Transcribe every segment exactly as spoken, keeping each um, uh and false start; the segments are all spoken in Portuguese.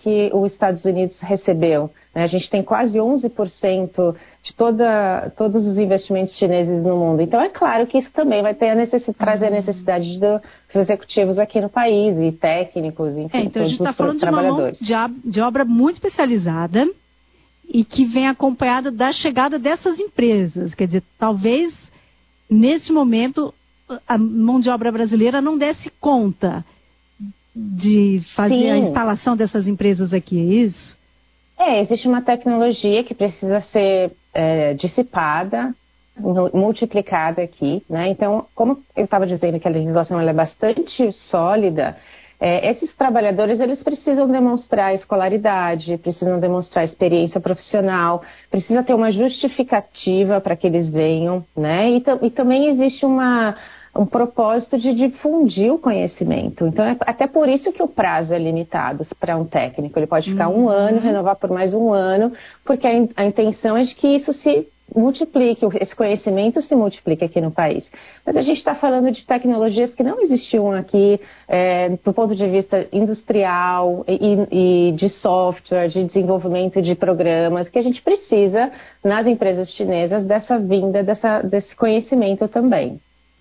que os Estados Unidos recebeu. Né? A gente tem quase onze por cento de toda, todos os investimentos chineses no mundo. Então, é claro que isso também vai ter a necessidade, trazer a necessidade dos executivos aqui no país, e técnicos, enfim, é, então todos a gente está os falando de uma mão de, de obra muito especializada e que vem acompanhada da chegada dessas empresas. Quer dizer, talvez, nesse momento, a mão de obra brasileira não desse conta de fazer Sim. a instalação dessas empresas aqui, é isso? É, existe uma tecnologia que precisa ser é, dissipada, multiplicada aqui, né? Então, como eu estava dizendo que a legislação ela é bastante sólida, é, esses trabalhadores eles precisam demonstrar escolaridade, precisam demonstrar experiência profissional, precisa ter uma justificativa para que eles venham, né? E, e também existe uma, um propósito de difundir o conhecimento. Então, é até por isso que o prazo é limitado para um técnico. Ele pode ficar um ano, renovar por mais um ano, porque a, a intenção é de que isso se multiplique, esse conhecimento se multiplique aqui no país. Mas a gente está falando de tecnologias que não existiam aqui é, do ponto de vista industrial e, e de software, de desenvolvimento de programas, que a gente precisa nas empresas chinesas dessa vinda, dessa, desse conhecimento também.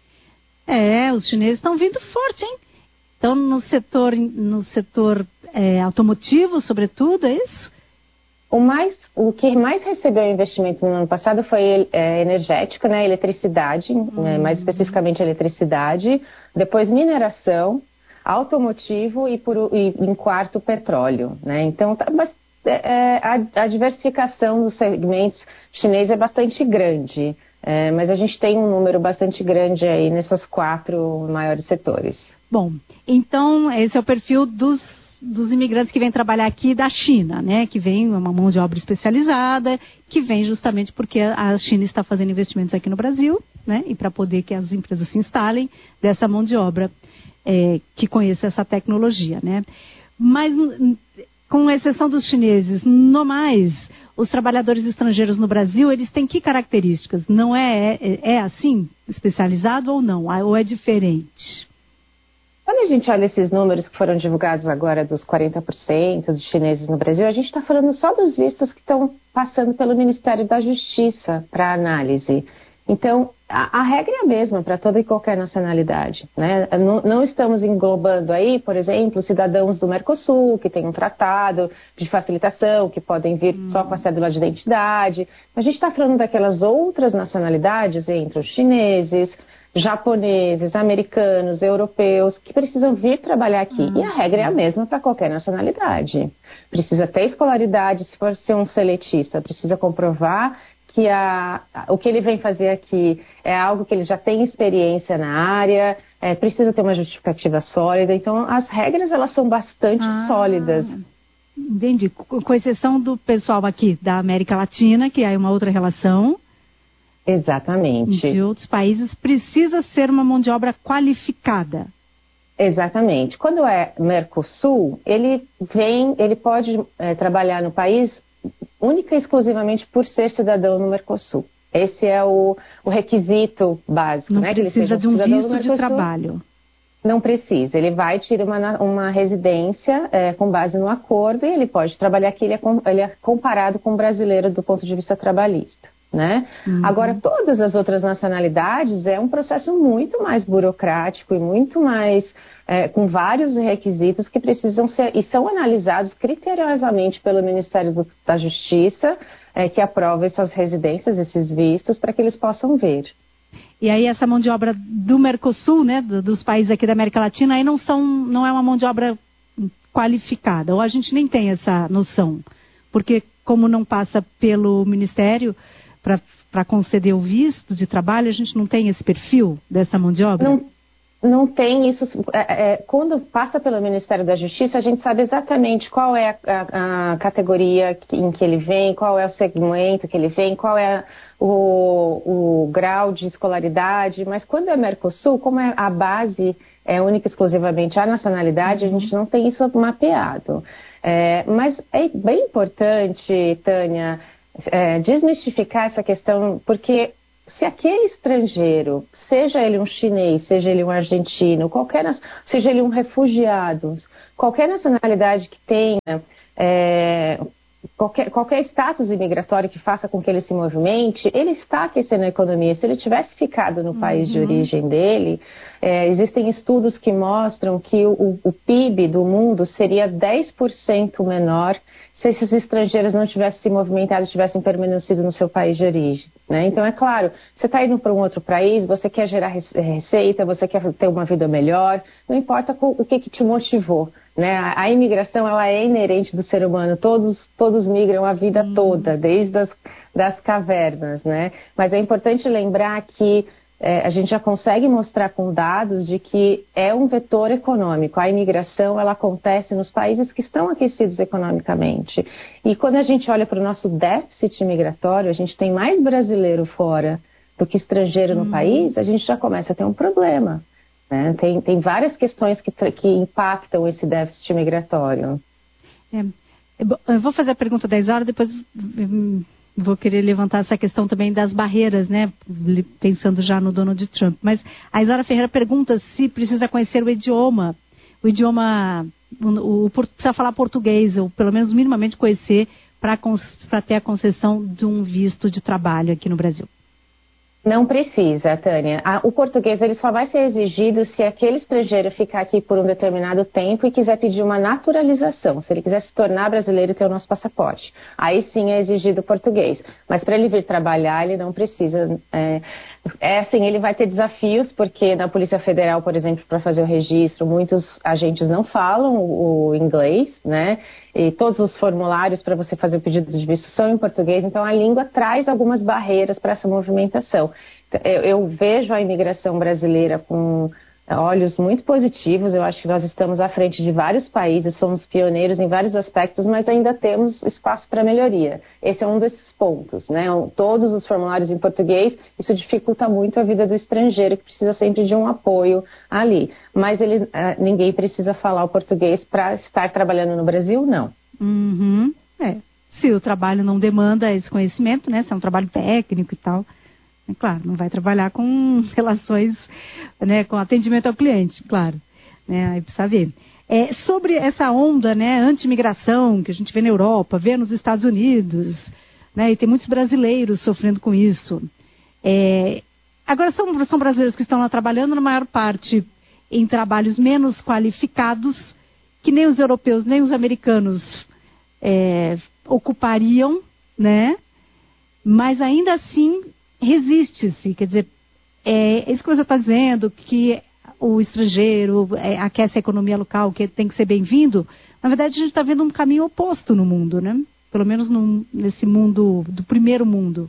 É, os chineses estão vindo forte, hein? Então, no setor, no setor é, automotivo, sobretudo, é isso? O, mais, o que mais recebeu investimento no ano passado foi é, energético, né, eletricidade, uhum. né, mais especificamente eletricidade, depois mineração, automotivo e, por, e em quarto, petróleo. Né? Então, tá, mas, é, a, a diversificação dos segmentos chineses é bastante grande, é, mas a gente tem um número bastante grande aí nesses quatro maiores setores. Bom, então esse é o perfil dos dos imigrantes que vêm trabalhar aqui da China, né? Que vem uma mão de obra especializada, que vem justamente porque a China está fazendo investimentos aqui no Brasil, né? E para poder que as empresas se instalem dessa mão de obra é, que conheça essa tecnologia, né? Mas, com exceção dos chineses, no mais, os trabalhadores estrangeiros no Brasil, eles têm que características? Não é, é, é assim, especializado ou não? Ou é diferente? Quando a gente olha esses números que foram divulgados agora dos quarenta por cento dos chineses no Brasil, a gente está falando só dos vistos que estão passando pelo Ministério da Justiça para análise. Então, a, a regra é a mesma para toda e qualquer nacionalidade. Né? Não, não estamos englobando aí, por exemplo, cidadãos do Mercosul, que tem um tratado de facilitação, que podem vir hum. só com a cédula de identidade. A gente está falando daquelas outras nacionalidades, entre os chineses, japoneses, americanos, europeus, que precisam vir trabalhar aqui. Uhum. E a regra é a mesma para qualquer nacionalidade. Precisa ter escolaridade, se for ser um seletista, precisa comprovar que a, o que ele vem fazer aqui é algo que ele já tem experiência na área, é, precisa ter uma justificativa sólida. Então, as regras, elas são bastante ah, sólidas. Entendi. Com exceção do pessoal aqui da América Latina, que é uma outra relação. Exatamente. De outros países, precisa ser uma mão de obra qualificada. Exatamente. Quando é Mercosul, ele vem, ele pode é, trabalhar no país única e exclusivamente por ser cidadão no Mercosul. Esse é o, o requisito básico. Não né? precisa que ele seja de um visto de trabalho. Não precisa. Ele vai tirar uma, uma residência é, com base no acordo e ele pode trabalhar aqui. Ele é, com, ele é comparado com o brasileiro do ponto de vista trabalhista. Né? Uhum. Agora, todas as outras nacionalidades é um processo muito mais burocrático e muito mais, é, com vários requisitos que precisam ser, e são analisados criteriosamente pelo Ministério do, da Justiça, é, que aprova essas residências, esses vistos, para que eles possam vir. E aí essa mão de obra do Mercosul, né, dos países aqui da América Latina, aí não, são, não é uma mão de obra qualificada, ou a gente nem tem essa noção, porque como não passa pelo Ministério para conceder o visto de trabalho, a gente não tem esse perfil dessa mão de obra? Não, não tem isso. É, é, quando passa pelo Ministério da Justiça, a gente sabe exatamente qual é a, a, a categoria em que ele vem, qual é o segmento que ele vem, qual é o, o grau de escolaridade, mas quando é Mercosul, como é a base é única e exclusivamente a nacionalidade, uhum. a gente não tem isso mapeado. É, mas é bem importante, Tânia, É, desmistificar essa questão, porque se aquele estrangeiro, seja ele um chinês, seja ele um argentino, qualquer, seja ele um refugiado, qualquer nacionalidade que tenha, é, qualquer, qualquer status imigratório que faça com que ele se movimente, ele está aquecendo a economia. Se ele tivesse ficado no país uhum. de origem dele, é, existem estudos que mostram que o, o P I B do mundo seria dez por cento menor se esses estrangeiros não tivessem se movimentado, tivessem permanecido no seu país de origem, né? Então, é claro, você está indo para um outro país, você quer gerar receita, você quer ter uma vida melhor, não importa o que, que te motivou, né? A, a imigração, ela é inerente do ser humano, todos, todos migram a vida hum. toda, desde as das cavernas, né? Mas é importante lembrar que É, a gente já consegue mostrar com dados de que é um vetor econômico. A imigração, ela acontece nos países que estão aquecidos economicamente. E quando a gente olha para o nosso déficit migratório, a gente tem mais brasileiro fora do que estrangeiro no hum. país, a gente já começa a ter um problema, né? Tem, tem várias questões que, que impactam esse déficit migratório. É, eu vou fazer a pergunta da Isaura, depois vou querer levantar essa questão também das barreiras, né? Pensando já no Donald Trump. Mas a Isaura Ferreira pergunta se precisa conhecer o idioma. O idioma, o, o, precisa falar português, ou pelo menos minimamente conhecer, para ter a concessão de um visto de trabalho aqui no Brasil. Não precisa, Tânia. O português ele só vai ser exigido se aquele estrangeiro ficar aqui por um determinado tempo e quiser pedir uma naturalização. Se ele quiser se tornar brasileiro e ter o nosso passaporte. Aí sim é exigido o português. Mas para ele vir trabalhar, ele não precisa. É, é assim, ele vai ter desafios, porque na Polícia Federal, por exemplo, para fazer o registro, muitos agentes não falam o, o inglês, né? E todos os formulários para você fazer o pedido de visto são em português, então a língua traz algumas barreiras para essa movimentação. Eu, eu vejo a imigração brasileira com olhos muito positivos, eu acho que nós estamos à frente de vários países, somos pioneiros em vários aspectos, mas ainda temos espaço para melhoria. Esse é um desses pontos, né? Todos os formulários em português, isso dificulta muito a vida do estrangeiro, que precisa sempre de um apoio ali. Mas ele, ninguém precisa falar o português para estar trabalhando no Brasil, não. Uhum. É. Se o trabalho não demanda esse conhecimento, né? Se é um trabalho técnico e tal... É claro, não vai trabalhar com relações, né, com atendimento ao cliente, claro, né, aí precisa ver. É, sobre essa onda, né, anti-imigração que a gente vê na Europa, vê nos Estados Unidos, né, e tem muitos brasileiros sofrendo com isso. É, agora, são, são brasileiros que estão lá trabalhando, na maior parte, em trabalhos menos qualificados, que nem os europeus, nem os americanos é, ocupariam, né, mas ainda assim... resiste-se, quer dizer, é isso que você está dizendo, que o estrangeiro é, aquece a economia local, que tem que ser bem-vindo. Na verdade, a gente está vendo um caminho oposto no mundo, né? Pelo menos no, nesse mundo, do primeiro mundo.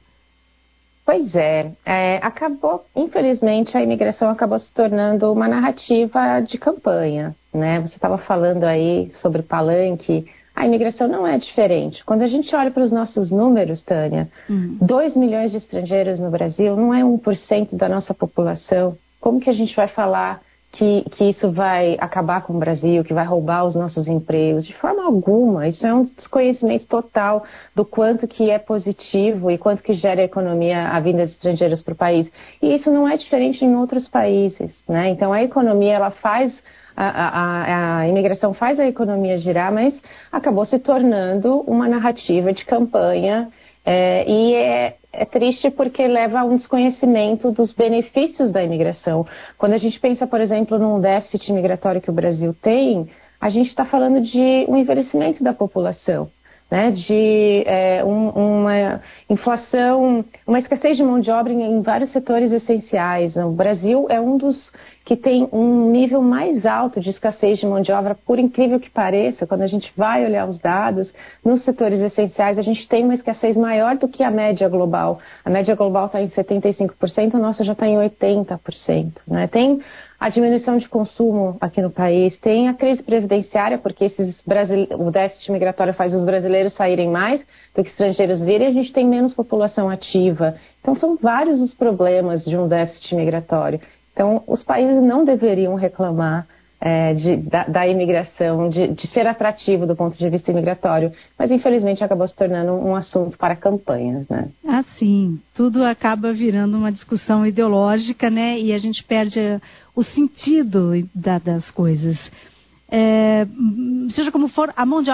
Pois é, é, acabou, infelizmente, a imigração acabou se tornando uma narrativa de campanha, né? Você estava falando aí sobre palanque. A imigração não é diferente. Quando a gente olha para os nossos números, Tânia, uhum. dois milhões de estrangeiros no Brasil não é um por cento da nossa população. Como que a gente vai falar que, que isso vai acabar com o Brasil, que vai roubar os nossos empregos? De forma alguma. Isso é um desconhecimento total do quanto que é positivo e quanto que gera a economia a vinda de estrangeiros para o país. E isso não é diferente em outros países, né? Então, a economia, ela faz... A, a, a imigração faz a economia girar, mas acabou se tornando uma narrativa de campanha é, e é, é triste porque leva a um desconhecimento dos benefícios da imigração. Quando a gente pensa, por exemplo, num déficit migratório que o Brasil tem, a gente está falando de um envelhecimento da população, né, de é, um, uma inflação, uma escassez de mão de obra em, em vários setores essenciais. O Brasil é um dos que tem um nível mais alto de escassez de mão de obra, por incrível que pareça. Quando a gente vai olhar os dados, nos setores essenciais, a gente tem uma escassez maior do que a média global. A média global está em setenta e cinco por cento, a nossa já está em oitenta por cento. Né? Tem a diminuição de consumo aqui no país, tem a crise previdenciária, porque esses brasile... o déficit migratório faz os brasileiros saírem mais do que estrangeiros virem, e a gente tem menos população ativa. Então, são vários os problemas de um déficit migratório. Então, os países não deveriam reclamar é, de, da, da imigração, de, de ser atrativo do ponto de vista imigratório, mas infelizmente acabou se tornando um assunto para campanhas, né? Ah, sim. Tudo acaba virando uma discussão ideológica, né? E a gente perde o sentido da, das coisas. É, seja como for, a mão de obra